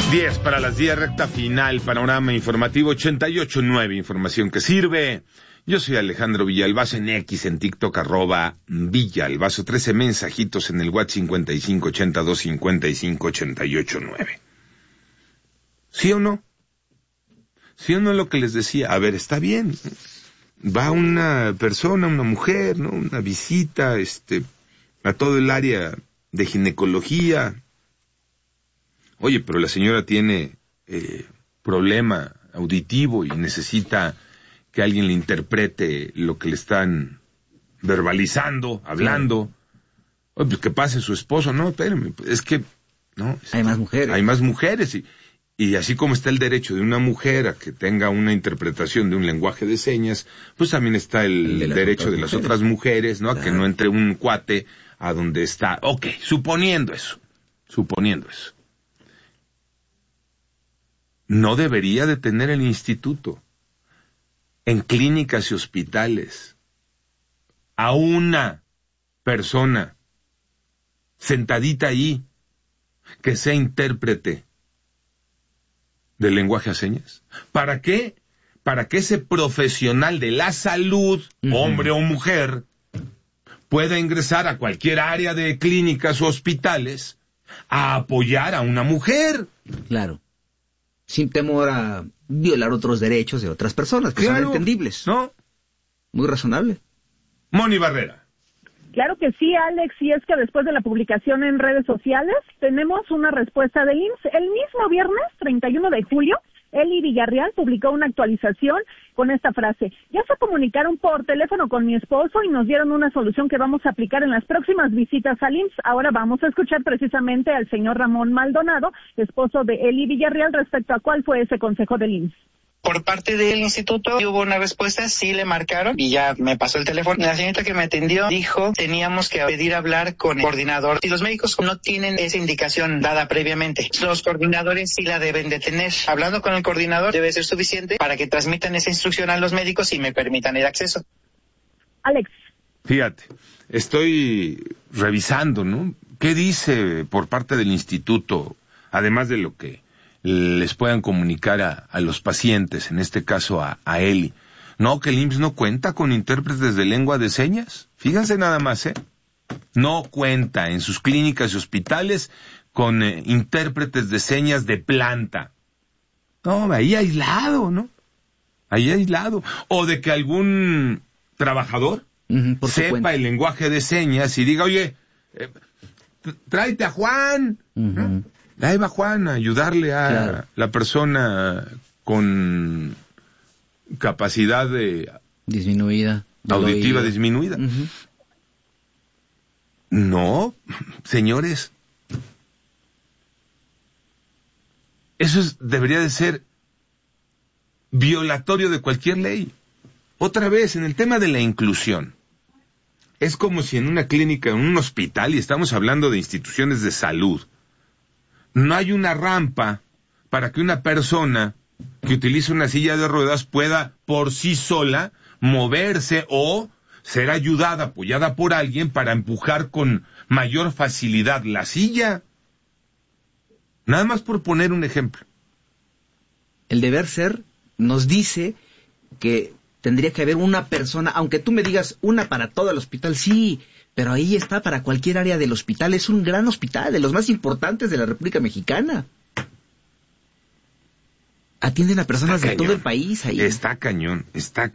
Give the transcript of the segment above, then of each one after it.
10 para las 10, recta final, panorama informativo 88.9, información que sirve. Yo soy Alejandro Villalbazo en X, en TikTok, @Villalbazo, 13 mensajitos en el WhatsApp 5582558889. ¿Sí o no? ¿Sí o no lo que les decía? A ver, está bien. Va una persona, una mujer, ¿no? Una visita, a todo el área de ginecología. Oye, pero la señora tiene problema auditivo y necesita que alguien le interprete lo que le están verbalizando, hablando. Oye, pues que pase su esposo. No, espérame, es que, no. Hay más mujeres. Hay más mujeres y así como está el derecho de una mujer a que tenga una interpretación de un lenguaje de señas, pues también está el derecho de las otras mujeres, ¿no? Claro. A que no entre un cuate a donde está. Ok, suponiendo eso. No debería de tener el instituto en clínicas y hospitales a una persona sentadita ahí que sea intérprete del lenguaje a señas. ¿Para qué? Para que ese profesional de la salud, hombre o mujer, pueda ingresar a cualquier área de clínicas o hospitales a apoyar a una mujer. Claro. Sin temor a violar otros derechos de otras personas, que son entendibles. ¿No? Muy razonable. Moni Barrera. Claro que sí, Alex, y es que después de la publicación en redes sociales tenemos una respuesta del IMSS. El mismo viernes, 31 de julio, Eli Villarreal publicó una actualización con esta frase: ya se comunicaron por teléfono con mi esposo y nos dieron una solución que vamos a aplicar en las próximas visitas al IMSS. Ahora vamos a escuchar precisamente al señor Ramón Maldonado, esposo de Eli Villarreal, respecto a cuál fue ese consejo del IMSS. Por parte del instituto hubo una respuesta, sí le marcaron y ya me pasó el teléfono. La señorita que me atendió dijo teníamos que pedir hablar con el coordinador y los médicos no tienen esa indicación dada previamente. Los coordinadores sí la deben de tener. Hablando con el coordinador debe ser suficiente para que transmitan esa instrucción a los médicos y me permitan el acceso. Alex. Fíjate, estoy revisando, ¿no? ¿Qué dice por parte del instituto, además de lo que les puedan comunicar a los pacientes, en este caso a Eli? No, que el IMSS no cuenta con intérpretes de lengua de señas. Fíjense nada más, no cuenta en sus clínicas y hospitales con intérpretes de señas de planta. No, ahí aislado, ¿no? Ahí aislado. O de que algún trabajador sepa el lenguaje de señas y diga, oye, tráete a Juan, ¿no? Ahí va Juan a ayudarle a la persona con capacidad de disminuida, auditiva disminuida. No, señores, eso debería de ser violatorio de cualquier ley. Otra vez, en el tema de la inclusión, es como si en una clínica, en un hospital, y estamos hablando de instituciones de salud, no hay una rampa para que una persona que utiliza una silla de ruedas pueda por sí sola moverse o ser ayudada, apoyada por alguien para empujar con mayor facilidad la silla. Nada más por poner un ejemplo. El deber ser nos dice que tendría que haber una persona, aunque tú me digas una para todo el hospital, sí, pero ahí está para cualquier área del hospital. Es un gran hospital, de los más importantes de la República Mexicana. Atienden a personas de todo el país ahí. Está cañón.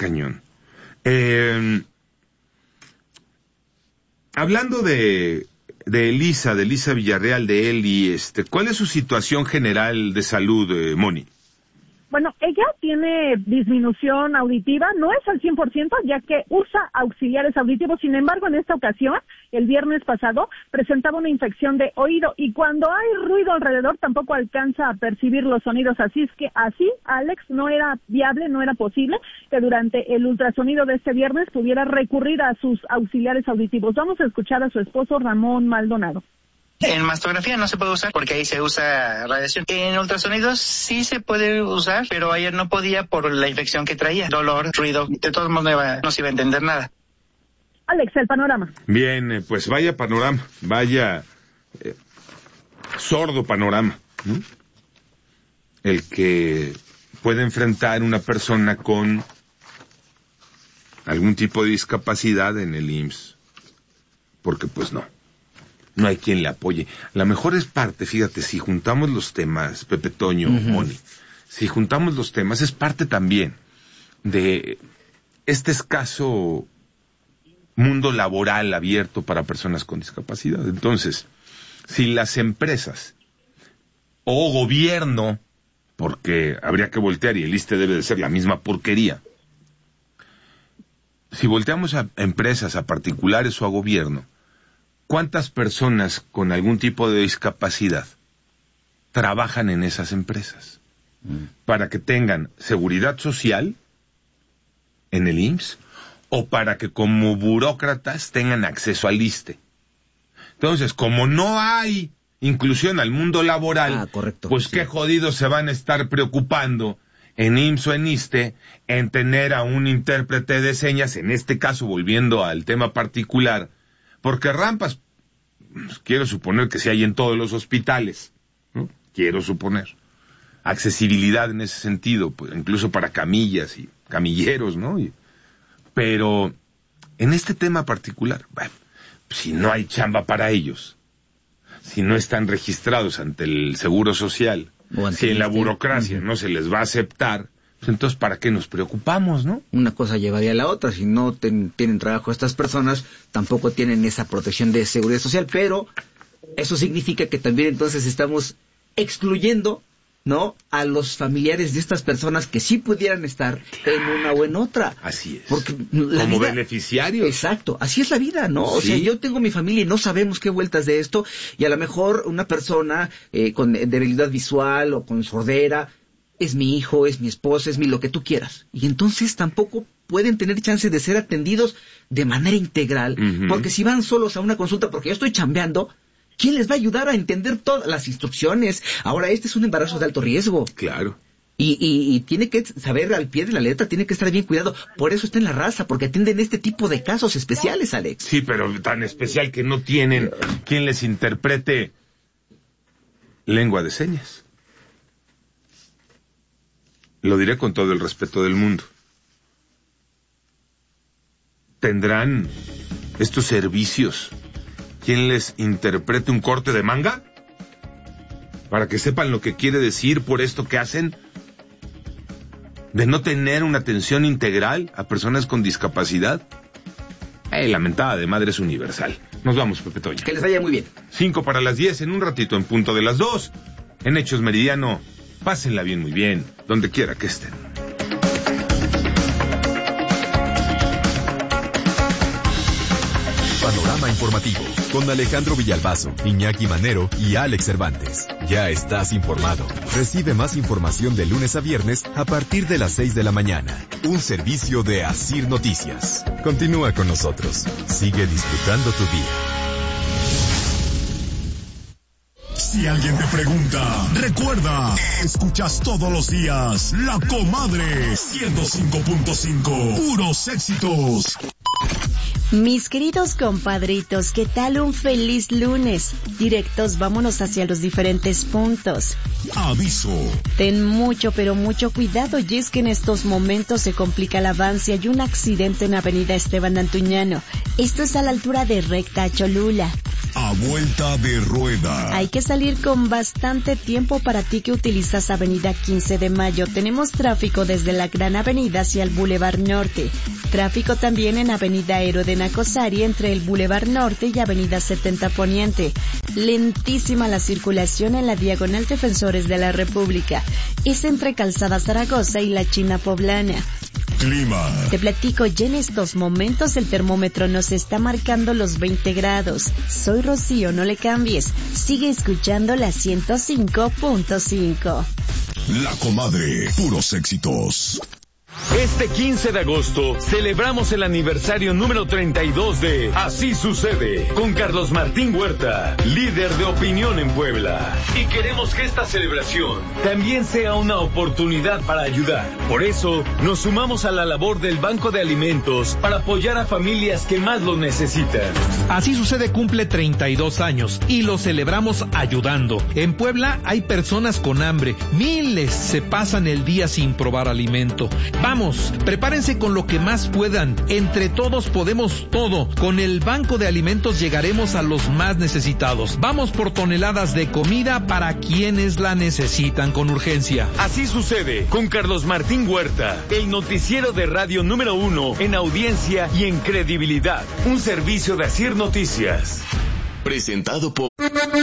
Hablando de Elisa Villarreal, de Eli, ¿cuál es su situación general de salud, Moni? Bueno, ella tiene disminución auditiva, no es al 100%, ya que usa auxiliares auditivos. Sin embargo, en esta ocasión, el viernes pasado, presentaba una infección de oído y cuando hay ruido alrededor tampoco alcanza a percibir los sonidos. Así es que Alex, no era viable, no era posible que durante el ultrasonido de este viernes pudiera recurrir a sus auxiliares auditivos. Vamos a escuchar a su esposo Ramón Maldonado. En mastografía no se puede usar porque ahí se usa radiación. En ultrasonidos sí se puede usar, pero ayer no podía por la infección que traía. Dolor, ruido, de todos modos no se iba a entender nada. Alex, el panorama. Bien, pues vaya panorama, vaya sordo panorama. el que puede enfrentar una persona con algún tipo de discapacidad en el IMSS, porque pues no hay quien le apoye. La mejor es parte, fíjate, si juntamos los temas, Pepe Toño, Moni, si juntamos los temas, es parte también de este escaso mundo laboral abierto para personas con discapacidad. Entonces, si las empresas o gobierno, porque habría que voltear y el ISSSTE debe de ser la misma porquería, si volteamos a empresas, a particulares o a gobierno, ¿cuántas personas con algún tipo de discapacidad trabajan en esas empresas? Para que tengan seguridad social en el IMSS o para que como burócratas tengan acceso al ISSSTE. Entonces, como no hay inclusión al mundo laboral, correcto, pues sí. qué jodidos se van a estar preocupando en IMSS o en ISSSTE en tener a un intérprete de señas, en este caso volviendo al tema particular, porque rampas, quiero suponer que sí hay en todos los hospitales, ¿no? Quiero suponer. Accesibilidad en ese sentido, pues, incluso para camillas y camilleros, ¿no? Pero en este tema particular, bueno, si no hay chamba para ellos, si no están registrados ante el Seguro Social, si en la burocracia no se les va a aceptar, pues entonces ¿para qué nos preocupamos, no? Una cosa llevaría a la otra. Si no tienen trabajo estas personas, tampoco tienen esa protección de seguridad social, pero eso significa que también entonces estamos excluyendo, ¿no?, a los familiares de estas personas que sí pudieran estar en una o en otra. Así es. Porque como beneficiarios. Exacto, así es la vida, ¿no? Sí. O sea, yo tengo mi familia y no sabemos qué vueltas de esto, y a lo mejor una persona con debilidad visual o con sordera es mi hijo, es mi esposa, es lo que tú quieras. Y entonces tampoco pueden tener chance de ser atendidos de manera integral, porque si van solos a una consulta, porque yo estoy chambeando, ¿quién les va a ayudar a entender todas las instrucciones? Ahora, este es un embarazo de alto riesgo. Claro. Y tiene que saber al pie de la letra, tiene que estar bien cuidado. Por eso está en la raza, porque atienden este tipo de casos especiales, Alex. Sí, pero tan especial que no tienen quien les interprete lengua de señas. Lo diré con todo el respeto del mundo. ¿Tendrán estos servicios quien les interprete un corte de manga? Para que sepan lo que quiere decir por esto que hacen, de no tener una atención integral a personas con discapacidad. La mentada de madre es universal. Nos vamos, Pepe Toño. Que les vaya muy bien. 5:10, en un ratito, en punto de las 2, en Hechos Meridiano. Pásenla bien, muy bien, donde quiera que estén. Panorama informativo, con Alejandro Villalbazo, Iñaki Manero y Alex Cervantes. Ya estás informado. Recibe más información de lunes a viernes a partir de las 6 de la mañana. Un servicio de Asir Noticias. Continúa con nosotros. Sigue disfrutando tu día. Si alguien te pregunta, recuerda, escuchas todos los días La Comadre 105.5, puros éxitos. Mis queridos compadritos, ¿qué tal un feliz lunes? Directos, vámonos hacia los diferentes puntos. Aviso. Ten mucho, pero mucho cuidado, y es que en estos momentos se complica el avance. Hay un accidente en Avenida Esteban Antuñano. Esto es a la altura de Recta Cholula. A vuelta de rueda. Hay que salir con bastante tiempo para ti que utilizas Avenida 15 de Mayo. Tenemos tráfico desde la Gran Avenida hacia el Boulevard Norte. Tráfico también en Avenida Héroe de Nacosari entre el Boulevard Norte y Avenida 70 Poniente. Lentísima la circulación en la Diagonal Defensores de la República. Es entre Calzada Zaragoza y la China Poblana. Clima. Te platico, ya en estos momentos el termómetro nos está marcando los 20 grados. Soy Rocío, no le cambies. Sigue escuchando la 105.5. La Comadre, puros éxitos. Este 15 de agosto celebramos el aniversario número 32 de Así Sucede con Carlos Martín Huerta, líder de opinión en Puebla. Y queremos que esta celebración también sea una oportunidad para ayudar. Por eso nos sumamos a la labor del Banco de Alimentos para apoyar a familias que más lo necesitan. Así Sucede cumple 32 años y lo celebramos ayudando. En Puebla hay personas con hambre. Miles se pasan el día sin probar alimento. Vamos, prepárense con lo que más puedan. Entre todos podemos todo. Con el Banco de Alimentos llegaremos a los más necesitados. Vamos por toneladas de comida para quienes la necesitan con urgencia. Así Sucede con Carlos Martín Huerta, el noticiero de radio número 1 en audiencia y en credibilidad. Un servicio de Asir Noticias. Presentado por